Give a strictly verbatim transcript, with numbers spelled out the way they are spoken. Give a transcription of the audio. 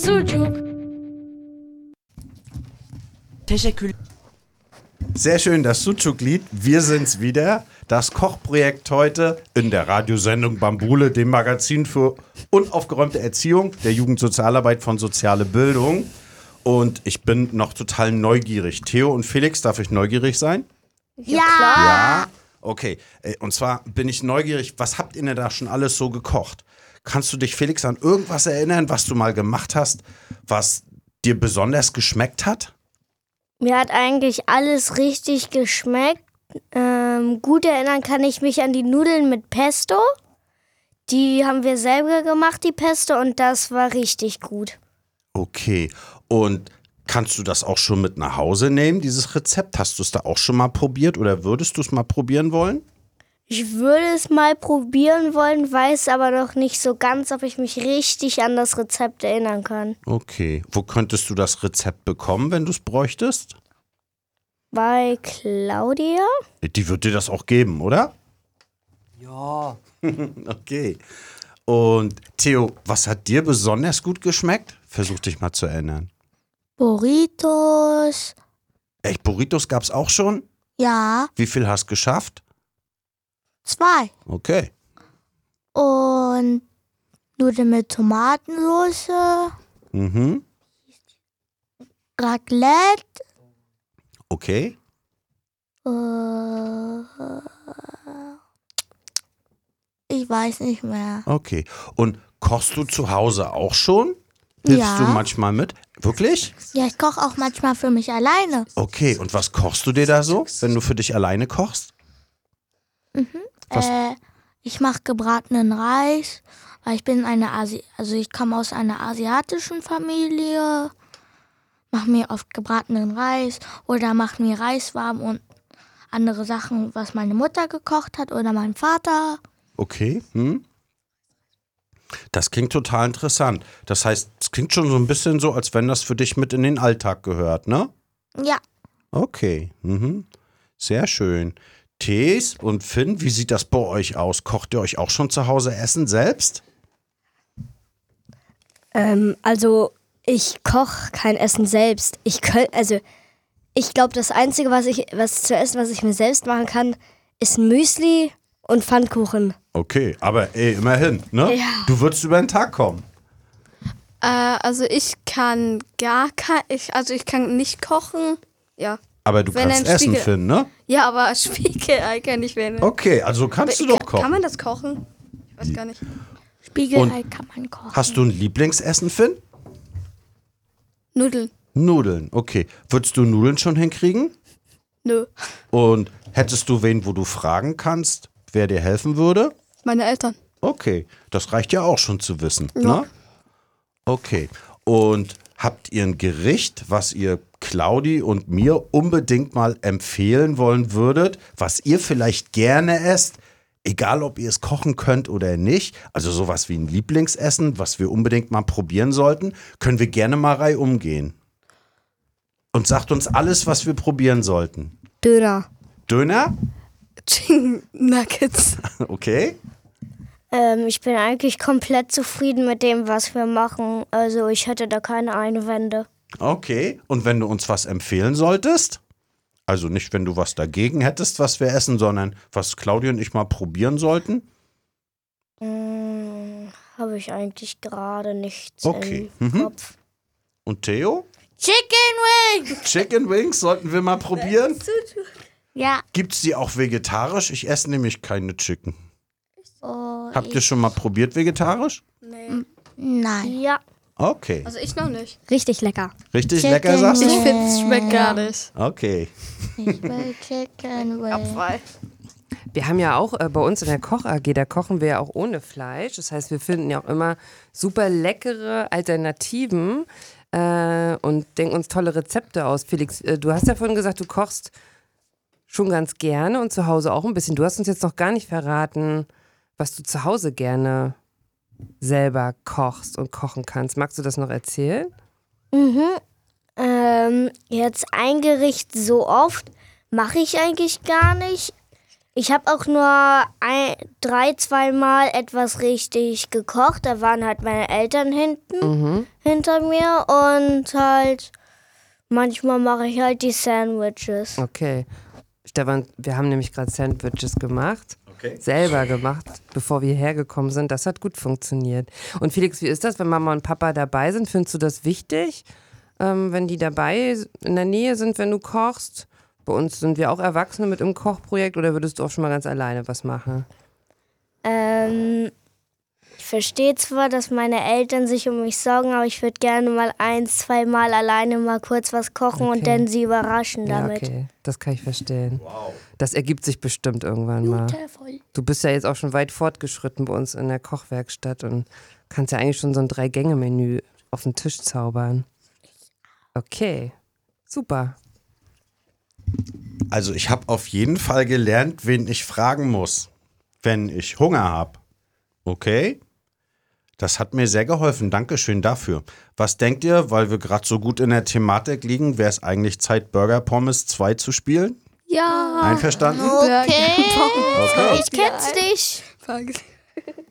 Sucuk. Teşekkür. Sehr schön, das Sucuk-Lied. Wir sind's wieder. Das Kochprojekt heute in der Radiosendung Bambule, dem Magazin für unaufgeräumte Erziehung, der Jugendsozialarbeit von Soziale Bildung. Und ich bin noch total neugierig. Theo und Felix, darf ich neugierig sein? Ja, klar. Ja. Okay. Und zwar bin ich neugierig, was habt ihr denn da schon alles so gekocht? Kannst du dich, Felix, an irgendwas erinnern, was du mal gemacht hast, was dir besonders geschmeckt hat? Mir hat eigentlich alles richtig geschmeckt. Ähm, gut erinnern kann ich mich an die Nudeln mit Pesto. Die haben wir selber gemacht, die Pesto, und das war richtig gut. Okay. Und kannst du das auch schon mit nach Hause nehmen, dieses Rezept? Hast du es da auch schon mal probiert oder würdest du es mal probieren wollen? Ich würde es mal probieren wollen, weiß aber noch nicht so ganz, ob ich mich richtig an das Rezept erinnern kann. Okay. Wo könntest du das Rezept bekommen, wenn du es bräuchtest? Bei Claudia? Die wird dir das auch geben, oder? Ja. Okay. Und Theo, was hat dir besonders gut geschmeckt? Versuch dich mal zu erinnern. Burritos. Echt, Burritos gab's auch schon? Ja, Wie viel hast du geschafft? zwei. Okay. Und Nudeln mit Tomatensauce, Mhm. Raclette, Okay. äh, ich weiß nicht mehr. Okay. Und kochst du zu Hause auch schon? Hilfst Ja. du manchmal mit? Wirklich? Ja, ich koche auch manchmal für mich alleine. Okay. Und was kochst du dir da so, wenn du für dich alleine kochst? Was? Äh, ich mache gebratenen Reis, weil ich bin eine Asi also ich komme aus einer asiatischen Familie. Mach mir oft gebratenen Reis oder mach mir Reis warm und andere Sachen, was meine Mutter gekocht hat oder mein Vater. Okay. Hm. Das klingt total interessant. Das heißt, es klingt schon so ein bisschen so, als wenn das für dich mit in den Alltag gehört, ne? Ja, Okay. Mhm. Sehr schön. Thees und Finn, wie sieht das bei euch aus? Kocht ihr euch auch schon zu Hause Essen selbst? Ähm, also ich koche kein Essen selbst. Ich könnte, also ich glaube, das Einzige, was ich, was zu essen, was ich mir selbst machen kann, ist Müsli und Pfannkuchen. Okay, aber ey, immerhin, ne? Ja. Du würdest über den Tag kommen. Äh, also ich kann gar kein, ich, also ich kann nicht kochen. Ja. Aber du Wenn kannst ein Essen Spiegel- finden, ne? Ja, aber Spiegelei kann ich werden. Okay, also kannst du Aber doch kann, kochen. kann man das kochen? Ich weiß gar nicht. Spiegelei kann man kochen. Hast du ein Lieblingsessen, Finn? Nudeln. Nudeln, okay. Würdest du Nudeln schon hinkriegen? Nö. Und hättest du wen, wo du fragen kannst, wer dir helfen würde? Meine Eltern. Okay, das reicht ja auch schon zu wissen, Ja. ne? Okay, und habt ihr ein Gericht, was ihr Claudi und mir unbedingt mal empfehlen wollen würdet, was ihr vielleicht gerne esst, egal ob ihr es kochen könnt oder nicht, also sowas wie ein Lieblingsessen, was wir unbedingt mal probieren sollten, können wir gerne mal reihum gehen. Und sagt uns alles, was wir probieren sollten. Döner. Döner? Chicken Nuggets. Okay. Ähm, ich bin eigentlich komplett zufrieden mit dem, was wir machen. Also ich hätte da keine Einwände. Okay, und wenn du uns was empfehlen solltest, also nicht, wenn du was dagegen hättest, was wir essen, sondern was Claudia und ich mal probieren sollten? Hm, habe ich eigentlich gerade nichts Okay, im mhm. Kopf. Und Theo? Chicken Wings! Chicken Wings sollten wir mal probieren? Ja. Gibt's die auch vegetarisch? Ich esse nämlich keine Chicken. Oh, Habt ihr schon mal probiert vegetarisch? Nee. nein. Ja, Okay. Also ich noch nicht. richtig lecker. Richtig Chicken lecker, sagst Ich du? finde, es schmeckt gar nicht. Okay. Ich will Chicken Wings. Abfall. Wir haben ja auch äh, bei uns in der Koch-A G, da kochen wir ja auch ohne Fleisch. Das heißt, wir finden ja auch immer super leckere Alternativen äh, und denken uns tolle Rezepte aus. Felix, äh, du hast ja vorhin gesagt, du kochst schon ganz gerne und zu Hause auch ein bisschen. Du hast uns jetzt noch gar nicht verraten, was du zu Hause gerne selber kochst und kochen kannst. Magst du das noch erzählen? Mhm. Ähm, jetzt ein Gericht so oft mache ich eigentlich gar nicht. Ich habe auch nur ein, drei, zweimal etwas richtig gekocht. Da waren halt meine Eltern hinten, Mhm. hinter mir und halt manchmal mache ich halt die Sandwiches. Okay. Stefan, wir haben nämlich gerade Sandwiches gemacht. Okay. Selber gemacht, bevor wir hergekommen sind. Das hat gut funktioniert. Und Felix, wie ist das, wenn Mama und Papa dabei sind? Findest du das wichtig, ähm, wenn die dabei in der Nähe sind, wenn du kochst? Bei uns sind wir auch Erwachsene mit im Kochprojekt oder würdest du auch schon mal ganz alleine was machen? Ähm, ich verstehe zwar, dass meine Eltern sich um mich sorgen, aber ich würde gerne mal eins, zwei Mal alleine mal kurz was kochen Okay. und dann sie überraschen Ja, damit. okay, das kann ich verstehen. Das ergibt sich bestimmt irgendwann mal. Du bist ja jetzt auch schon weit fortgeschritten bei uns in der Kochwerkstatt und kannst ja eigentlich schon so ein Drei-Gänge-Menü auf den Tisch zaubern. Okay, super. Also ich habe auf jeden Fall gelernt, wen ich fragen muss, wenn ich Hunger habe. Okay? Das hat mir sehr geholfen. Dankeschön dafür. Was denkt ihr, weil wir gerade so gut in der Thematik liegen, wäre es eigentlich Zeit, Burger Pommes zwei zu spielen? Ja. Einverstanden? Okay, Okay. ich kenn's dich. Frage.